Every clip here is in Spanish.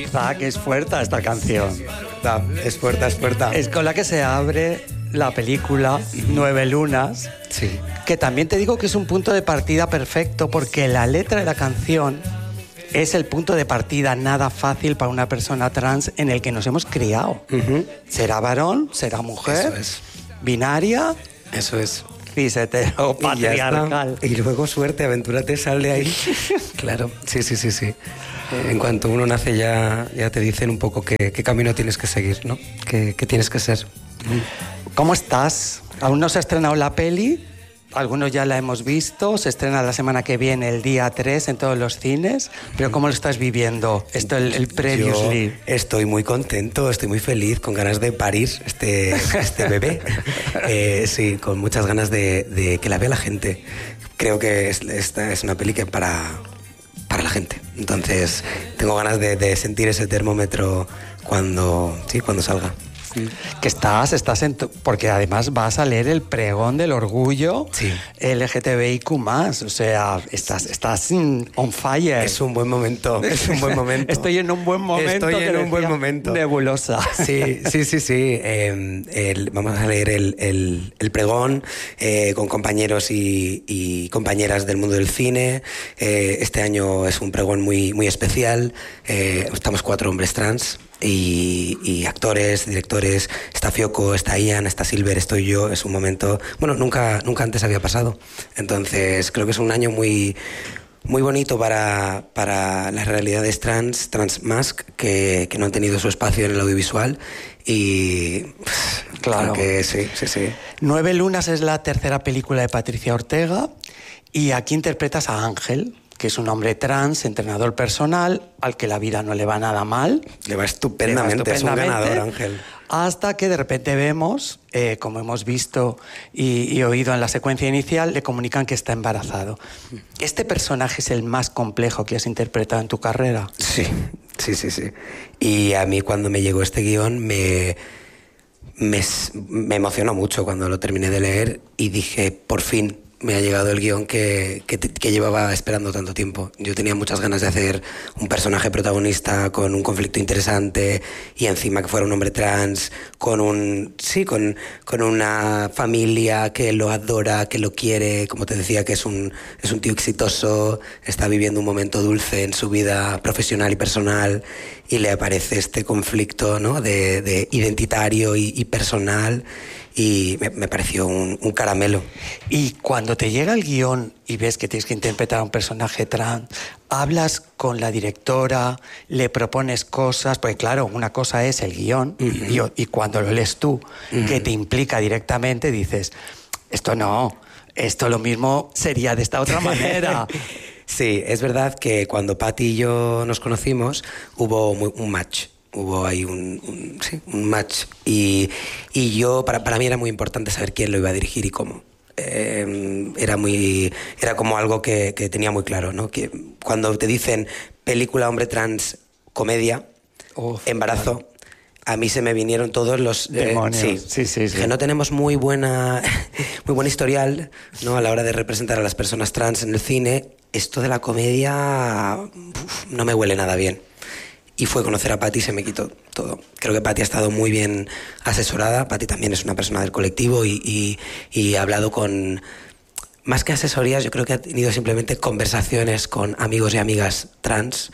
Zac, es fuerte esta canción. Es fuerte, es fuerte. Es con la que se abre la película 9 lunas. Sí. Que también te digo que es un punto de partida perfecto porque la letra de la canción es el punto de partida nada fácil para una persona trans en el que nos hemos criado. ¿Será varón? ¿Será mujer? Eso es. ¿Binaria? Eso es. Cis, hetero, patriarcal. Y luego suerte, aventúrate, sal de ahí. Claro, sí. En cuanto uno nace ya te dicen un poco qué camino tienes que seguir, ¿no? ¿Qué tienes que ser? ¿Cómo estás? Aún no se ha estrenado la peli, algunos ya la hemos visto, se estrena la semana que viene, el día 3, en todos los cines, pero ¿cómo lo estás viviendo? Esto, el previously. Yo estoy muy contento, estoy muy feliz, con ganas de parir este bebé. Sí, con muchas ganas de que la vea la gente. Creo que esta es una peli que para la gente. Entonces, tengo ganas de sentir ese termómetro cuando salga. Que estás porque además vas a leer el pregón del orgullo LGTBIQ+, o sea, estás on fire. Es un buen momento, Estoy en un buen momento. Nebulosa. Sí. Vamos a leer el pregón con compañeros y compañeras del mundo del cine. Este año es un pregón muy, muy especial. Estamos 4 hombres trans. Y actores, directores, está Fioco, está Ian, está Silver, estoy yo. Es un momento, bueno, nunca antes había pasado. Entonces creo que es un año muy, muy bonito para las realidades transmask que no han tenido su espacio en el audiovisual. Y claro que sí. 9 lunas es la tercera película de Patricia Ortega y aquí interpretas a Ángel, que es un hombre trans, entrenador personal, al que la vida no le va nada mal. Le va estupendamente, es un ganador, Ángel. Hasta que de repente vemos, como hemos visto y oído en la secuencia inicial, le comunican que está embarazado. ¿Este personaje es el más complejo que has interpretado en tu carrera? Sí. Y a mí cuando me llegó este guión me emocionó mucho cuando lo terminé de leer y dije, por fin me ha llegado el guión que llevaba esperando tanto tiempo. Yo tenía muchas ganas de hacer un personaje protagonista con un conflicto interesante y encima que fuera un hombre trans, con una familia que lo adora, que lo quiere, como te decía, que es un tío exitoso, está viviendo un momento dulce en su vida profesional y personal y le aparece este conflicto, ¿no? de identitario y personal. Y me pareció un caramelo. Y cuando te llega el guión y ves que tienes que interpretar a un personaje trans, hablas con la directora, le propones cosas, porque claro, una cosa es el guión y cuando lo lees tú, que te implica directamente, dices, esto lo mismo sería de esta otra manera. Sí, es verdad que cuando Patti y yo nos conocimos hubo un match. Hubo ahí un match y yo para mí era muy importante saber quién lo iba a dirigir y cómo. Era como algo que tenía muy claro, ¿no? Que cuando te dicen película hombre trans comedia, embarazo, claro, a mí se me vinieron todos los demonios. Sí. Que no tenemos muy buen historial, ¿no? A la hora de representar a las personas trans en el cine. Esto de la comedia no me huele nada bien. Y fue conocer a Patti y se me quitó todo. Creo que Patti ha estado muy bien asesorada. Patti también es una persona del colectivo y ha hablado con... Más que asesorías, yo creo que ha tenido simplemente conversaciones con amigos y amigas trans.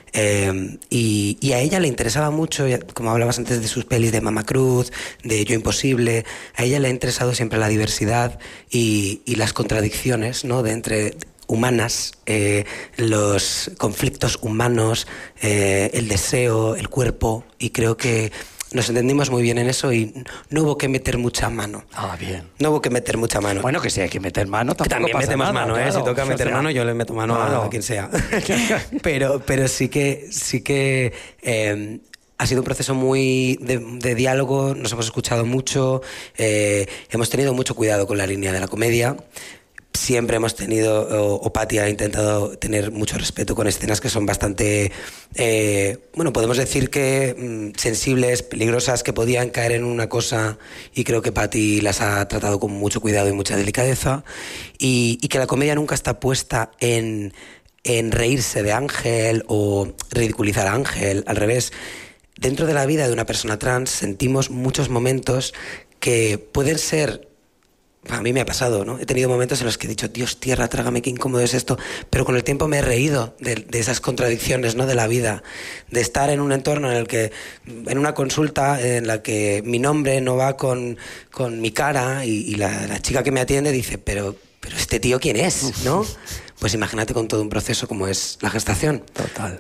Y a ella le interesaba mucho, como hablabas antes de sus pelis de Mama Cruz, de Yo Imposible, a ella le ha interesado siempre la diversidad y las contradicciones, ¿no? de entre... humanas, los conflictos humanos, el deseo, el cuerpo, y creo que nos entendimos muy bien en eso y no hubo que meter mucha mano. Bien. No hubo que meter mucha mano. Bueno, que si hay que meter mano, tampoco también pasa metemos nada, mano, claro. Si toca meter mano, yo le meto mano a quien sea. pero sí que ha sido un proceso muy de diálogo, nos hemos escuchado mucho, hemos tenido mucho cuidado con la línea de la comedia. Siempre hemos tenido, o Patti ha intentado tener mucho respeto con escenas que son bastante, podemos decir que sensibles, peligrosas, que podían caer en una cosa, y creo que Patti las ha tratado con mucho cuidado y mucha delicadeza, y que la comedia nunca está puesta en en reírse de Ángel o ridiculizar a Ángel. Al revés, dentro de la vida de una persona trans sentimos muchos momentos que pueden ser... A mí me ha pasado, ¿no? He tenido momentos en los que he dicho, Dios, tierra, trágame, qué incómodo es esto. Pero con el tiempo me he reído de esas contradicciones, ¿no? De la vida. De estar en un entorno en el que, en una consulta en la que mi nombre no va con mi cara y la chica que me atiende dice, pero ¿este tío quién es? ¿No? Pues imagínate con todo un proceso como es la gestación. Total.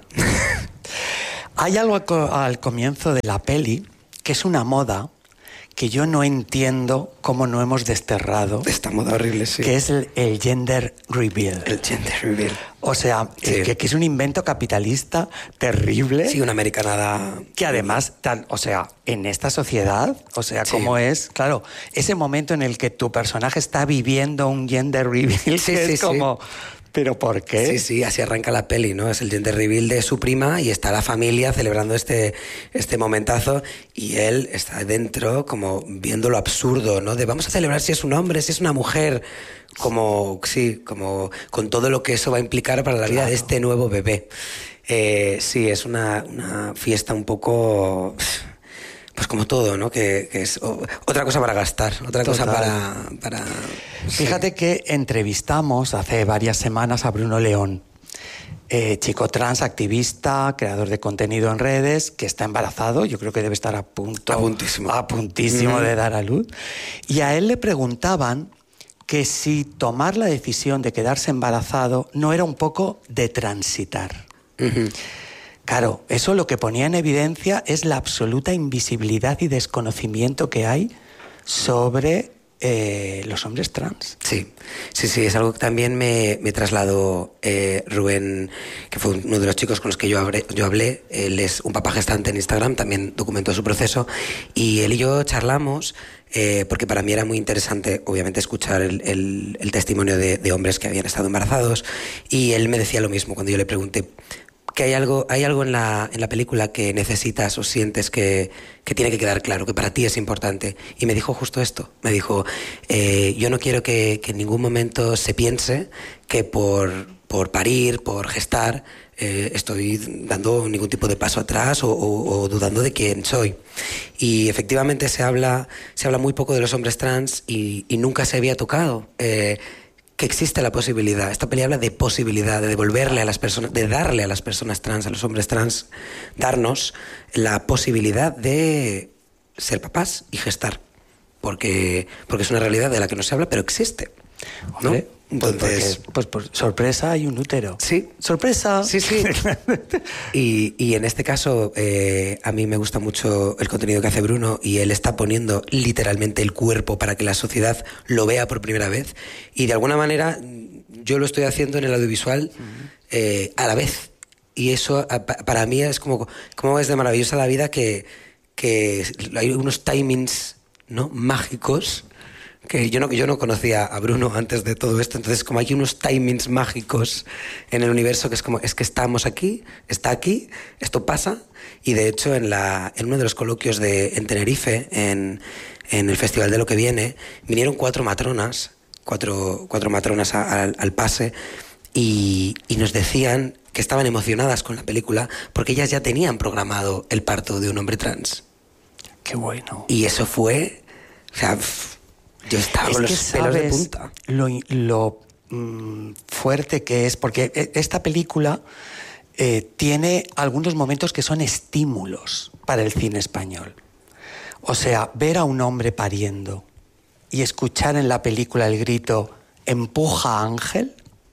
Hay algo al comienzo de la peli que es una moda que yo no entiendo cómo no hemos desterrado. Esta moda horrible, sí. Que es el gender reveal. El gender reveal. O sea, sí. que es un invento capitalista terrible. Sí, una americanada. Que además, o sea, en esta sociedad, o sea, sí. cómo es, claro, ese momento en el que tu personaje está viviendo un gender reveal, sí, que sí, es como... Sí. ¿Pero por qué? Sí, sí, así arranca la peli, ¿no? Es el gender reveal de su prima y está la familia celebrando este momentazo y él está dentro como viendo lo absurdo, ¿no? De vamos a celebrar si es un hombre, si es una mujer, como, sí, como con todo lo que eso va a implicar para la vida de este nuevo bebé. Sí, es una fiesta un poco... Pues como todo, ¿no? Que es otra cosa para gastar, otra cosa para... Fíjate sí. que entrevistamos hace varias semanas a Bruno León, chico trans, activista, creador de contenido en redes, que está embarazado, yo creo que debe estar a puntísimo de dar a luz. Y a él le preguntaban que si tomar la decisión de quedarse embarazado no era un poco de transitar. Claro, eso lo que ponía en evidencia es la absoluta invisibilidad y desconocimiento que hay sobre los hombres trans. Sí, es algo que también me trasladó Rubén, que fue uno de los chicos con los que yo hablé. Él es un papá gestante en Instagram, también documentó su proceso, y él y yo charlamos, porque para mí era muy interesante, obviamente, escuchar el testimonio de hombres que habían estado embarazados, y él me decía lo mismo cuando yo le pregunté que hay algo en la película que necesitas o sientes que tiene que quedar claro, que para ti es importante. Y me dijo justo esto. Me dijo, yo no quiero que en ningún momento se piense que por parir, por gestar, estoy dando ningún tipo de paso atrás o dudando de quién soy. Y efectivamente se habla muy poco de los hombres trans y nunca se había tocado que existe la posibilidad. Esta peli habla de posibilidad, de devolverle a las personas, de darle a las personas trans, a los hombres trans, darnos la posibilidad de ser papás y gestar. Porque es una realidad de la que no se habla, pero existe, ¿no? Hombre, entonces, pues por sorpresa hay un útero. Sí. ¡Sorpresa! Sí. Y en este caso, a mí me gusta mucho el contenido que hace Bruno y él está poniendo literalmente el cuerpo para que la sociedad lo vea por primera vez. Y de alguna manera yo lo estoy haciendo en el audiovisual a la vez. Y eso para mí es como es de maravillosa la vida que hay unos timings, ¿no?, mágicos. Que yo no conocía a Bruno antes de todo esto, entonces como hay unos timings mágicos en el universo que es que estamos aquí, está aquí, esto pasa, y de hecho en uno de los coloquios en Tenerife, en el Festival de lo que viene, vinieron cuatro matronas al pase y nos decían que estaban emocionadas con la película porque ellas ya tenían programado el parto de un hombre trans. ¡Qué bueno! Y eso fue... O sea, yo estaba con los pelos de punta. Lo fuerte que es, porque esta película tiene algunos momentos que son estímulos para el cine español. O sea, ver a un hombre pariendo y escuchar en la película el grito «empuja a Ángel»,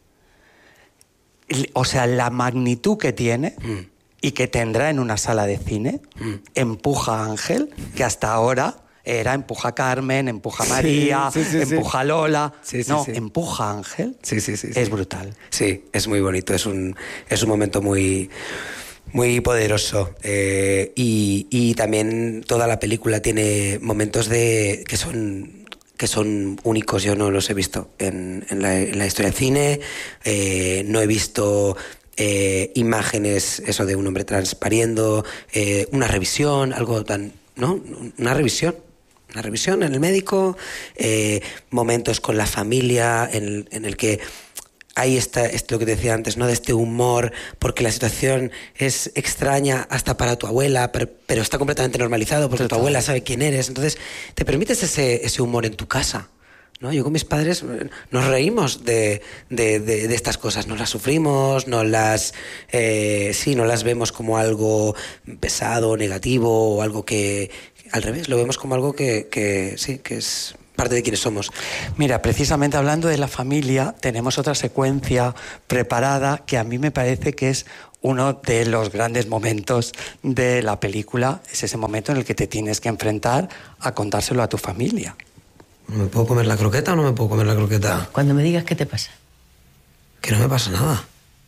o sea, la magnitud que tiene y que tendrá en una sala de cine, «empuja a Ángel», que hasta ahora... era empuja a Carmen, empuja a María, empuja a Lola. Empuja a Ángel. Sí. Es brutal. Sí, es muy bonito. Es un momento muy, muy poderoso. Y también toda la película tiene momentos que son únicos. Yo no los he visto en la historia del cine. No he visto... imágenes, eso de un hombre trans pariendo, una revisión, algo tan... ¿no? Una revisión en el médico, momentos con la familia en el que ahí está lo que te decía antes, ¿no? De este humor, porque la situación es extraña hasta para tu abuela, pero está completamente normalizado porque tu abuela sabe quién eres. Entonces, te permites ese humor en tu casa, ¿no? Yo con mis padres nos reímos de estas cosas, no las sufrimos, no las vemos como algo pesado, negativo, o algo que al revés, lo vemos como algo que es parte de quienes somos. Mira, precisamente hablando de la familia, tenemos otra secuencia preparada que a mí me parece que es uno de los grandes momentos de la película. Es ese momento en el que te tienes que enfrentar a contárselo a tu familia. ¿Me puedo comer la croqueta o no me puedo comer la croqueta? Cuando me digas qué te pasa. Que no me pasa nada.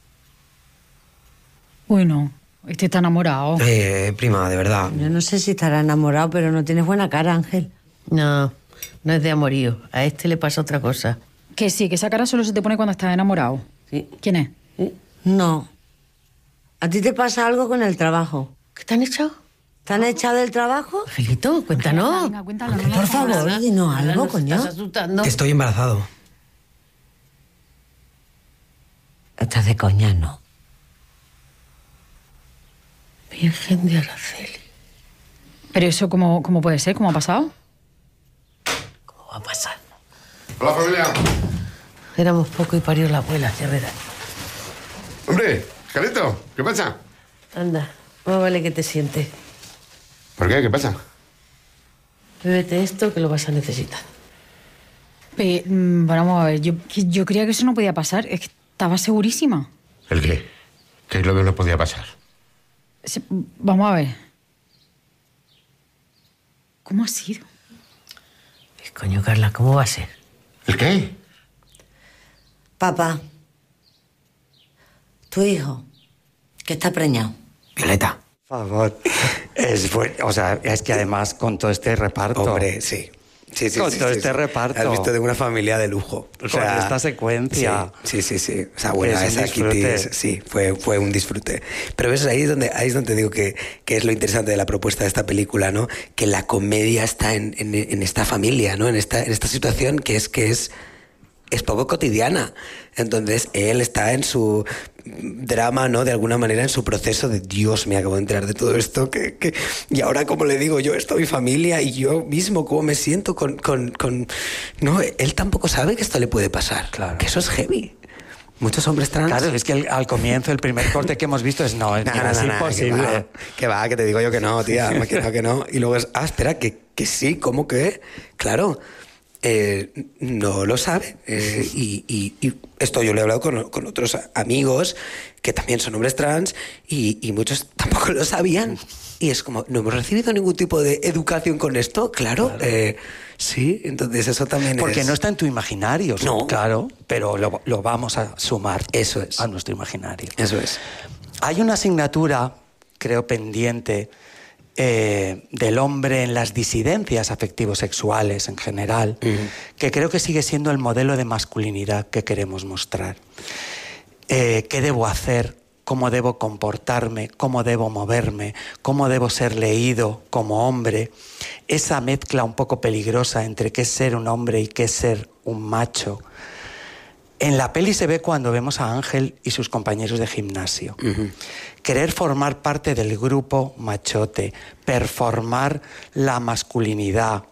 Uy, no. Este está enamorado. Prima, de verdad. Yo no sé si estará enamorado, pero no tienes buena cara, Ángel. No, no es de amorío. A este le pasa otra cosa. Que sí, que esa cara solo se te pone cuando estás enamorado. Sí. ¿Quién es? ¿Sí? No. A ti te pasa algo con el trabajo. ¿Qué te han echado? ¿Te han echado del trabajo? Felito, cuéntanos. Venga, cuéntalo. Por favor, dinos algo, Nos coño. estás asustando. Estoy embarazado. Estás de coña, ¿no? Virgen de Araceli. Pero eso, ¿cómo puede ser? ¿Cómo ha pasado? ¿Cómo va a pasar? Hola, familia. Éramos poco y parió la abuela, Herrera. Hombre, Carito, ¿qué pasa? Anda, más vale que te sientes. ¿Por qué? ¿Qué pasa? Bébete esto que lo vas a necesitar. Vamos a ver, yo creía que eso no podía pasar. Es que estaba segurísima. ¿El qué? ¿Qué es lo que no podía pasar? Vamos a ver. ¿Cómo ha sido? Pues, coño, Carla, ¿cómo va a ser? ¿El qué? Papá, tu hijo, que está preñado. Violeta. Por favor. Es que además con todo este reparto... Hombre, sí. Sí, Con todo este reparto. Has visto de una familia de lujo. O Con esta secuencia. Sí. O sea, bueno, Es un esa Kitty disfrute. fue un disfrute. Pero ves, ahí es donde digo que es lo interesante de la propuesta de esta película, ¿no? Que la comedia está en esta familia, ¿no? En esta situación que es poco cotidiana. Entonces, él está en su drama, ¿no? De alguna manera, en su proceso de Dios, me acabo de enterar de todo esto. Y ahora, ¿cómo le digo yo esto a mi familia? Y yo mismo, ¿cómo me siento con... No, él tampoco sabe que esto le puede pasar. Claro. Que eso es heavy. Muchos hombres trans... Claro, es que al comienzo, el primer corte que hemos visto es es imposible. Que va, que te digo yo que no, tía, que no. Y luego es, espera, que sí, ¿cómo que? Claro, no lo sabe. Y esto yo lo he hablado con otros amigos que también son hombres trans y muchos tampoco lo sabían. Y es como, ¿no hemos recibido ningún tipo de educación con esto? Claro. Sí, entonces eso también Porque no está en tu imaginario. No. Claro, pero lo vamos a sumar. Eso es. A nuestro imaginario. Eso es. Hay una asignatura, creo, pendiente del hombre en las disidencias afectivo-sexuales en general, que creo que sigue siendo el modelo de masculinidad que queremos mostrar. ¿Qué debo hacer? ¿Cómo debo comportarme? ¿Cómo debo moverme? ¿Cómo debo ser leído como hombre? Esa mezcla un poco peligrosa entre qué es ser un hombre y qué es ser un macho. En la peli se ve cuando vemos a Ángel y sus compañeros de gimnasio. Querer formar parte del grupo machote, performar la masculinidad.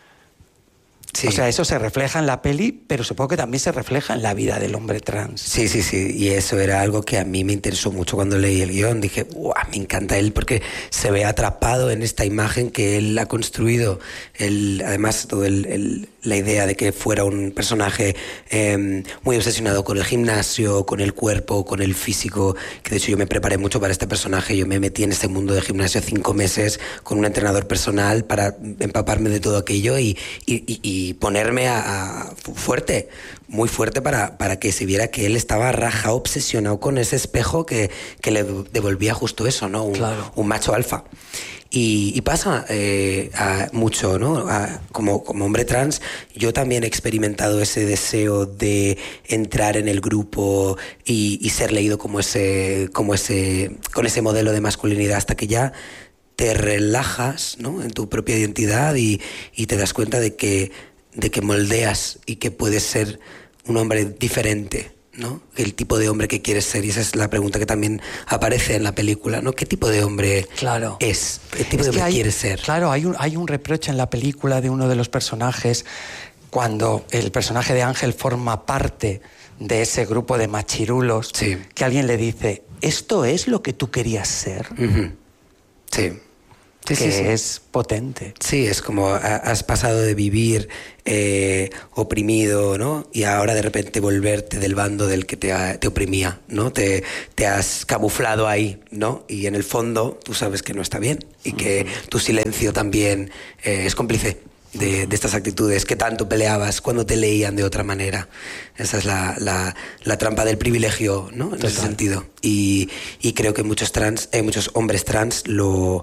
Sí. O sea, eso se refleja en la peli, pero supongo que también se refleja en la vida del hombre trans. Sí. Y eso era algo que a mí me interesó mucho cuando leí el guión. Dije, ¡guau! Me encanta él porque se ve atrapado en esta imagen que él ha construido. Además, la idea de que fuera un personaje muy obsesionado con el gimnasio, con el cuerpo, con el físico. Que de hecho yo me preparé mucho para este personaje. Yo me metí en este mundo de gimnasio 5 meses con un entrenador personal para empaparme de todo aquello y ponerme fuerte, muy fuerte para que se viera que él estaba raja, obsesionado con ese espejo que le devolvía justo eso, ¿no? Un macho alfa. Y pasa mucho, ¿no? Como hombre trans, yo también he experimentado ese deseo de entrar en el grupo y ser leído con ese modelo de masculinidad hasta que ya te relajas, ¿no? En tu propia identidad y te das cuenta de que moldeas y que puedes ser un hombre diferente, ¿no? El tipo de hombre que quieres ser, y esa es la pregunta que también aparece en la película, ¿no? ¿Qué tipo de hombre Claro. es? ¿Qué tipo de hombre quieres ser? Claro, hay un reproche en la película de uno de los personajes cuando el personaje de Ángel forma parte de ese grupo de machirulos, Sí. que alguien le dice, ¿esto es lo que tú querías ser? Ujú. Sí. Sí, que sí, sí. es potente. Sí, es como has pasado de vivir oprimido, ¿no? Y ahora de repente volverte del bando del que te oprimía, ¿no? Te has camuflado ahí, ¿no? Y en el fondo tú sabes que no está bien y que tu silencio también es cómplice de estas actitudes que tanto peleabas cuando te leían de otra manera. Esa es la trampa del privilegio, ¿no? En ese sentido. Y creo que muchos hombres trans lo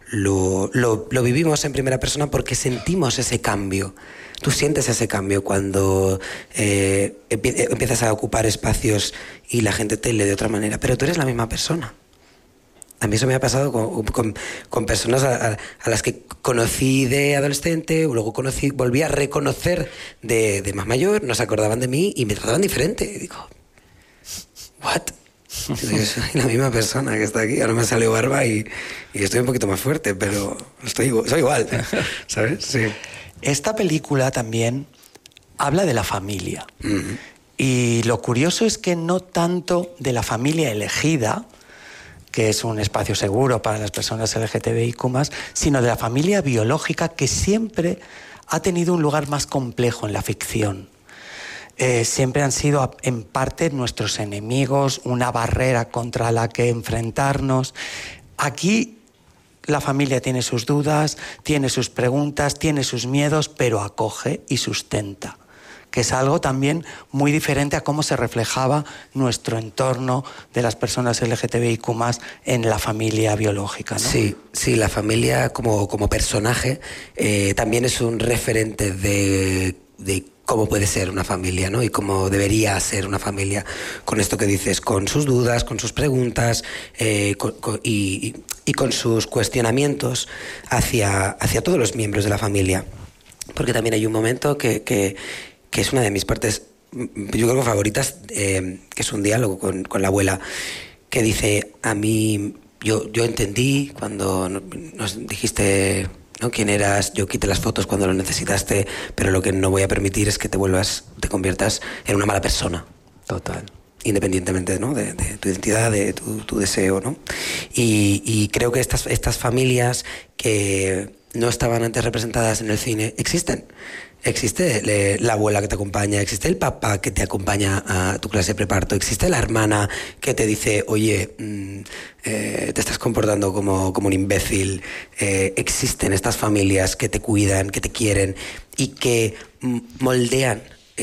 vivimos en primera persona porque sentimos ese cambio. Tú sientes ese cambio cuando empiezas a ocupar espacios y la gente te lee de otra manera, pero tú eres la misma persona. A mí eso me ha pasado con personas a las que conocí de adolescente, luego volví a reconocer de más mayor, no se acordaban de mí y me trataban diferente. Y digo, ¿what? Yo soy la misma persona que está aquí, ahora me salió barba y estoy un poquito más fuerte, pero soy igual, ¿sabes? Sí. Esta película también habla de la familia. Y lo curioso es que no tanto de la familia elegida, que es un espacio seguro para las personas LGTBIQ+, sino de la familia biológica, que siempre ha tenido un lugar más complejo en la ficción. Siempre han sido en parte nuestros enemigos, una barrera contra la que enfrentarnos. Aquí la familia tiene sus dudas, tiene sus preguntas, tiene sus miedos, pero acoge y sustenta, que es algo también muy diferente a cómo se reflejaba nuestro entorno de las personas LGTBIQ+ en la familia biológica, ¿no? Sí, la familia como personaje también es un referente de cómo puede ser una familia, ¿no? Y cómo debería ser una familia, con esto que dices, con sus dudas, con sus preguntas y con sus cuestionamientos hacia todos los miembros de la familia. Porque también hay un momento que es una de mis partes, yo creo, favoritas, que es un diálogo con la abuela, que dice, a mí, yo entendí cuando nos dijiste, ¿no?, quién eras, yo quité las fotos cuando lo necesitaste, pero lo que no voy a permitir es que te conviertas en una mala persona. Total. Independientemente, ¿no?, de tu identidad, de tu deseo, ¿no? Y creo que estas familias que no estaban antes representadas en el cine existen. Existe la abuela que te acompaña, existe el papá que te acompaña a tu clase de preparto, existe la hermana que te dice, oye, te estás comportando como un imbécil. Existen estas familias que te cuidan, que te quieren y que moldean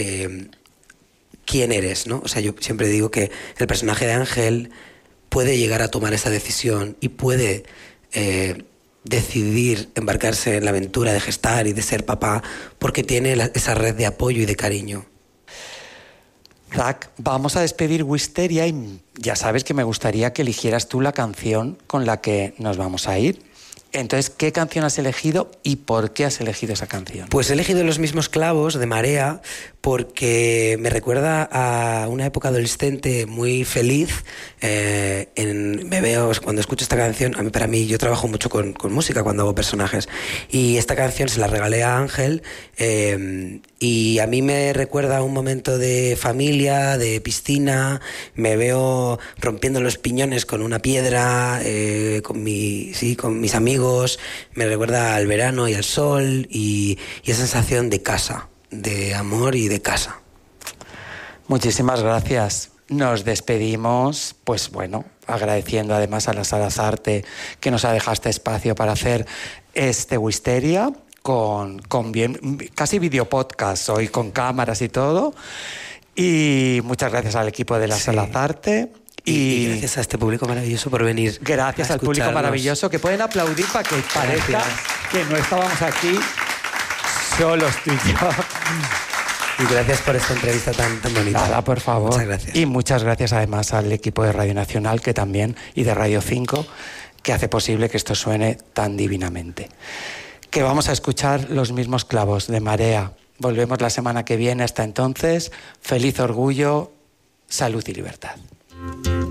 quién eres, ¿no? O sea, yo siempre digo que el personaje de Ángel puede llegar a tomar esa decisión y puede decidir embarcarse en la aventura de gestar y de ser papá porque tiene esa red de apoyo y de cariño. Zach, vamos a despedir Wisteria y ya sabes que me gustaría que eligieras tú la canción con la que nos vamos a ir. Entonces, ¿qué canción has elegido y por qué has elegido esa canción? Pues he elegido Los mismos clavos de Marea porque me recuerda a una época adolescente muy feliz. Me veo, cuando escucho esta canción, para mí, yo trabajo mucho con música cuando hago personajes, y esta canción se la regalé a Ángel, y a mí me recuerda a un momento de familia, de piscina. Me veo rompiendo los piñones con una piedra, con mis amigos. Me recuerda al verano y al sol y esa sensación de casa, de amor y de casa. Muchísimas gracias. Nos despedimos, pues bueno, agradeciendo además a la Sala Arte que nos ha dejado este espacio para hacer este Wisteria con casi videopodcast hoy, con cámaras y todo. Y muchas gracias al equipo de la Sala Arte. Y gracias a este público maravilloso por venir. Gracias al público maravilloso, que pueden aplaudir para que parezca que no estábamos aquí solos tú y yo. Y gracias por esta entrevista tan bonita. Nada, por favor. Muchas gracias. Y muchas gracias además al equipo de Radio Nacional y de Radio 5, que hace posible que esto suene tan divinamente. Que vamos a escuchar Los mismos clavos de Marea. Volvemos la semana que viene. Hasta entonces, feliz orgullo. salud y libertad.